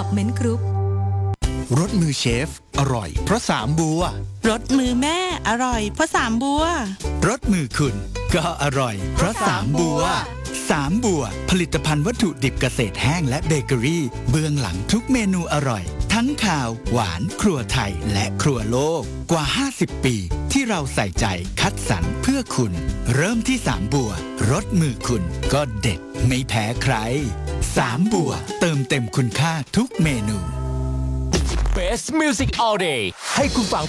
Development Group รสมือเชฟอร่อยเพราะสามบัวรสมือแม่อร่อยเพราะสามบัวรสมือคุณก็อร่อยเพราะสามบัวสามบัวผลิตภัณฑ์วัตถุดิบเกษตรแห้งและเบเกอรี่เบื้องหลังทุกเมนูอร่อยทั้งข่าวหวานครัวไทยและครัวโลกกว่า50ปีที่เราใส่ใจคัดสรรเพื่อคุณเริ่มที่สามบัวรสมือคุณก็เด็ดไม่แพ้ใครสามบัวเติมเต็มคุณค่าทุกเมนู Best Music All Day ให้คุณฟัง